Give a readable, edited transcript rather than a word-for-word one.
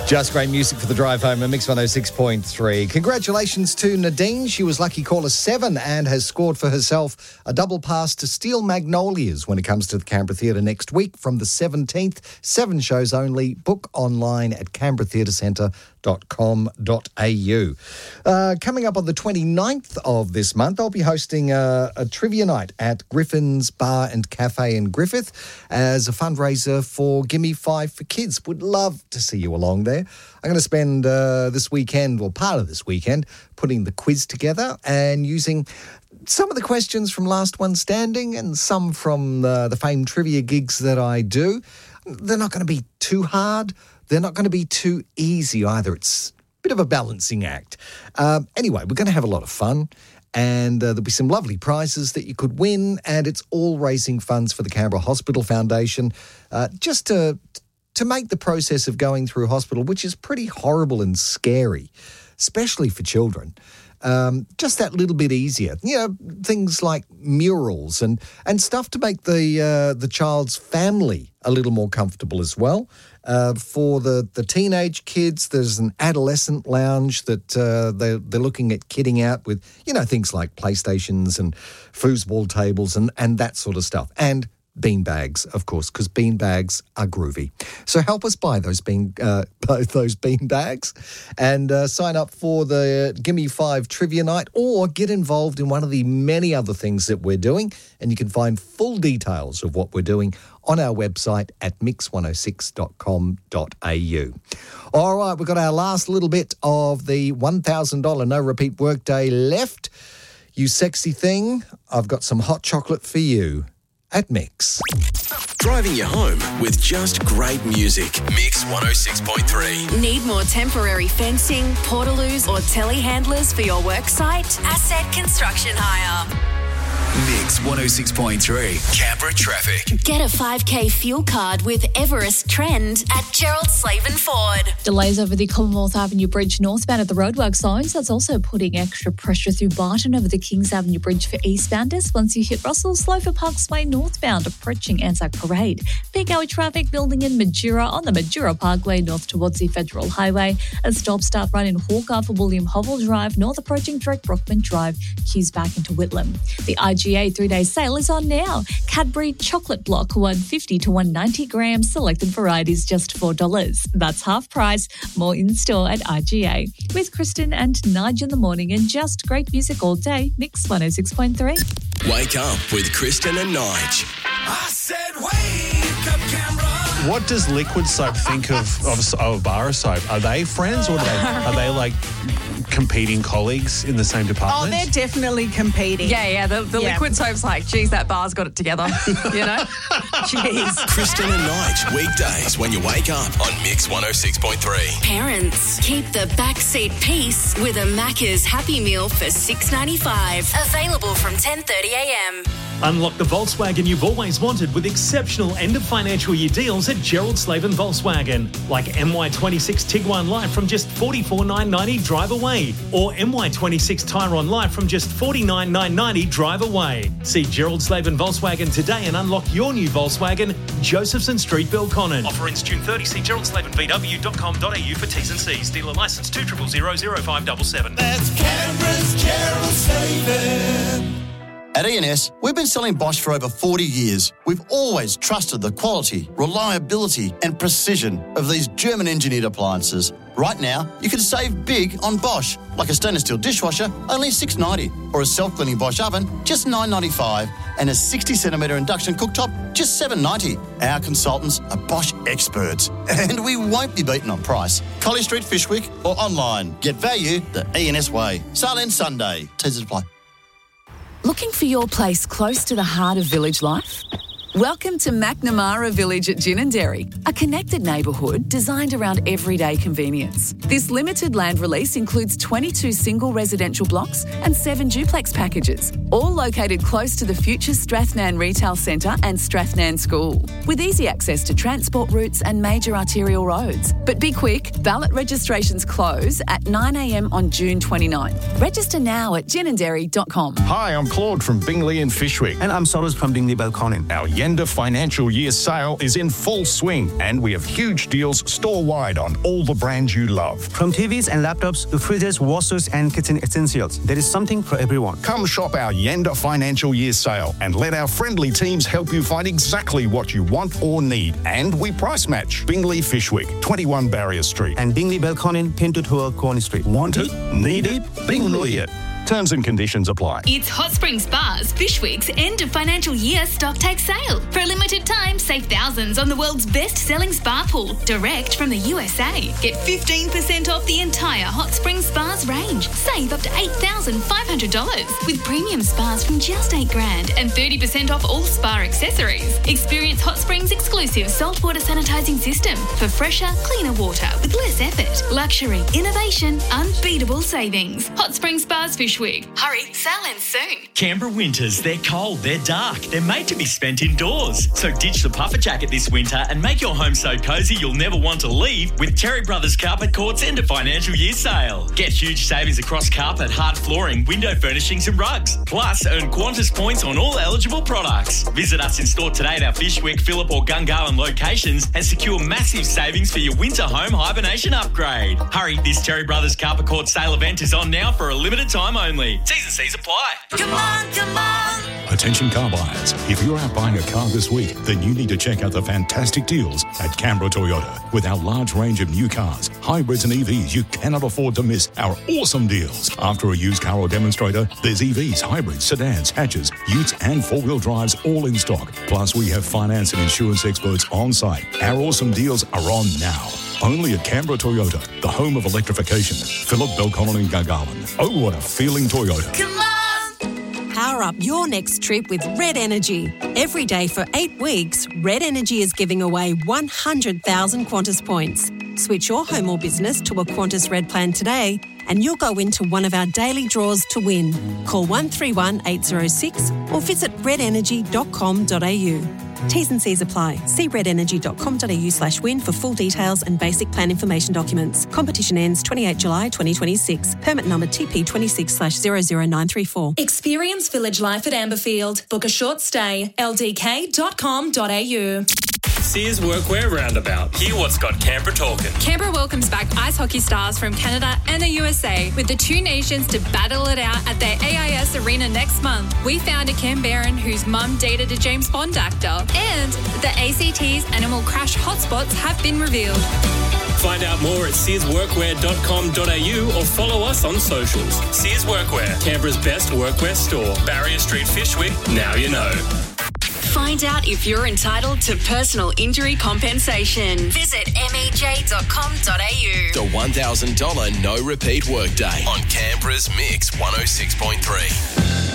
Just great music for the drive home on Mix 106.3. Congratulations to Nadine. She was lucky caller 7 and has scored for herself a double pass to Steel Magnolias when it comes to the Canberra Theatre next week from the 17th. 7 shows only. Book online at canberratheatrecentre.com.au. Coming up on the 29th of this month, I'll be hosting a trivia night at Griffin's Bar and Cafe in Griffith as a fundraiser for Gimme 5 for Kids. Would love to see you along there. I'm going to spend this weekend, or part of this weekend, putting the quiz together and using some of the questions from Last One Standing and some from the famed trivia gigs that I do. They're not going to be too hard. They're not going to be too easy either. It's a bit of a balancing act. Anyway, we're going to have a lot of fun. And there'll be some lovely prizes that you could win. And it's all raising funds for the Canberra Hospital Foundation, just to make the process of going through hospital, which is pretty horrible and scary, especially for children, just that little bit easier. You know, things like murals and stuff to make the child's family a little more comfortable as well. For the teenage kids, there's an adolescent lounge that they're looking at kitting out with, you know, things like PlayStations and foosball tables and that sort of stuff. And beanbags, of course, because beanbags are groovy. So help us buy those beanbags and sign up for the Gimme 5 Trivia Night or get involved in one of the many other things that we're doing. And you can find full details of what we're doing on our website at mix106.com.au. All right, we've got our last little bit of the $1,000 no repeat workday left. You sexy thing, I've got some hot chocolate for you at Mix. Driving you home with just great music. Mix 106.3. Need more temporary fencing, portaloos or telehandlers for your work site? Asset Construction Hire. Mix 106.3. Canberra traffic. Get a 5K fuel card with Everest Trend at Gerald Slavin Ford. Delays over the Commonwealth Avenue Bridge northbound at the roadwork zones. That's also putting extra pressure through Barton over the Kings Avenue Bridge for eastbounders. Once you hit Russell, slow for Parksway northbound approaching Anzac Parade. Peak hour traffic building in Majura on the Majura Parkway north towards the Federal Highway. A stop-start run in Hawker for William Hovell Drive north approaching Drake Brookman Drive. Queues back into Whitlam. The IGA 3-day sale is on now. Cadbury chocolate block 150 to 190 grams. Selected varieties just $4. That's half price. More in store at IGA. With Kristen and Nige in the morning and just great music all day. Mix 106.3. Wake up with Kristen and Nige. I said wake up, Canberra. What does Liquid Soap think of Bar Soap? Are they friends or are they like competing colleagues in the same department? Oh, they're definitely competing. Yeah. The Liquid Soap's like, geez, that bar's got it together, you know? Jeez. Kristen and Nige, weekdays when you wake up on Mix 106.3. Parents, keep the backseat peace with a Macca's Happy Meal for $6.95. Available from 10:30am. Unlock the Volkswagen you've always wanted with exceptional end-of-financial year deals at Gerald Slavin Volkswagen. Like MY26 Tiguan Light from just $44,990 drive away. Or MY26 Tyron Light from just $49,990 drive away. See Gerald Slavin Volkswagen today and unlock your new Volkswagen, Josephson Street, Belconnen. Offer ends June 30. See geraldslavinvw.com.au for T's and C's. Dealer licence 2000577. That's Canberra's Gerald Slavin. At E&S, we've been selling Bosch for over 40 years. We've always trusted the quality, reliability and precision of these German-engineered appliances. Right now, you can save big on Bosch, like a stainless steel dishwasher, only $6.90, or a self-cleaning Bosch oven, just $9.95, and a 60cm induction cooktop, just $7.90. Our consultants are Bosch experts, and we won't be beaten on price. Collie Street, Fishwick, or online. Get value the E&S way. Sale ends Sunday. T's apply. Looking for your place close to the heart of village life? Welcome to McNamara Village at Ginninderry, a connected neighbourhood designed around everyday convenience. This limited land release includes 22 single residential blocks and 7 duplex packages, all located close to the future Strathnan Retail Centre and Strathnan School, with easy access to transport routes and major arterial roads. But be quick, ballot registrations close at 9am on June 29th. Register now at ginninderry.com. Hi, I'm Claude from Bingley and Fishwick. And I'm Sodders from Bingley Belconnen. Our end of financial year sale is in full swing, and we have huge deals store-wide on all the brands you love. From TVs and laptops to fridges, washers, and kitchen essentials, there is something for everyone. Come shop our Yenda financial year sale and let our friendly teams help you find exactly what you want or need. And we price match. Bingley Fishwick, 21 Barrier Street. And Bingley Belconnen, 10 to 12 Corny Street. Want it? Need it? Bingley it. Terms and conditions apply. It's Hot Springs Spas Fishwick's end of financial year stock take sale. For a limited time, save thousands on the world's best-selling spa pool, direct from the USA. Get 15% off the entire Hot Springs Spas range. Save up to $8,500 with premium spas from just $8,000 and 30% off all spa accessories. Experience Hot Springs' exclusive saltwater sanitizing system for fresher, cleaner water with less effort. Luxury, innovation, unbeatable savings. Hot Springs Spas Fishwick. Hurry, sale ends soon. Canberra winters, they're cold, they're dark, they're made to be spent indoors. So ditch the puffer jacket this winter and make your home so cosy you'll never want to leave with Cherry Brothers Carpet Court's end of financial year sale. Get huge savings across carpet, hard flooring, window furnishings and rugs. Plus, earn Qantas points on all eligible products. Visit us in store today at our Fishwick, Phillip or Gungahlin locations and secure massive savings for your winter home hibernation upgrade. Hurry, this Cherry Brothers Carpet Court sale event is on now for a limited time only. T's and C's apply. Come on. Attention car buyers. If you're out buying a car this week, then you need to check out the fantastic deals at Canberra Toyota. With our large range of new cars, hybrids and EVs, you cannot afford to miss our awesome deals. After a used car or demonstrator, there's EVs, hybrids, sedans, hatches, utes and four-wheel drives all in stock. Plus, we have finance and insurance experts on site. Our awesome deals are on now. Only at Canberra Toyota, the home of electrification. Phillip, Belconnen and Gungahlin. Oh, what a feeling Toyota. Come on. Power up your next trip with Red Energy. Every day for 8 weeks, Red Energy is giving away 100,000 Qantas points. Switch your home or business to a Qantas Red plan today and you'll go into one of our daily draws to win. Call 131 806 or visit redenergy.com.au. T's and C's apply. See redenergy.com.au/win for full details and basic plan information documents. Competition ends 28 July 2026. Permit number TP26/00934. Experience village life at Amberfield. Book a short stay. ldk.com.au. Sears Workwear Roundabout. Hear what's got Canberra talking. Canberra welcomes back ice hockey stars from Canada and the USA with the two nations to battle it out at their AIS Arena next month. We found a Canberran whose mum dated a James Bond actor, and the ACT's animal crash hotspots have been revealed. Find out more at searsworkwear.com.au or follow us on socials. Sears Workwear, Canberra's best workwear store. Barrier Street, Fishwick. Now you know. Find out if you're entitled to personal injury compensation. Visit mej.com.au. The $1,000 no repeat workday on Canberra's Mix 106.3.